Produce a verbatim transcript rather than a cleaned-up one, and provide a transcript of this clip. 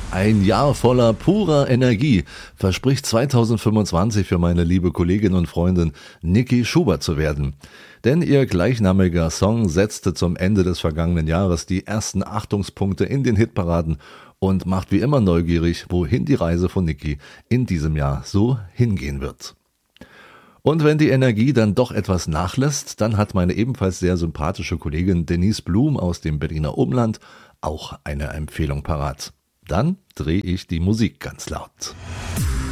Ein Jahr voller purer Energie verspricht zweitausendfünfundzwanzig für meine liebe Kollegin und Freundin Niki Schubert zu werden. Denn ihr gleichnamiger Song setzte zum Ende des vergangenen Jahres die ersten Achtungspunkte in den Hitparaden und macht wie immer neugierig, wohin die Reise von Niki in diesem Jahr so hingehen wird. Und wenn die Energie dann doch etwas nachlässt, dann hat meine ebenfalls sehr sympathische Kollegin Denise Blum aus dem Berliner Umland auch eine Empfehlung parat. Dann drehe ich die Musik ganz laut.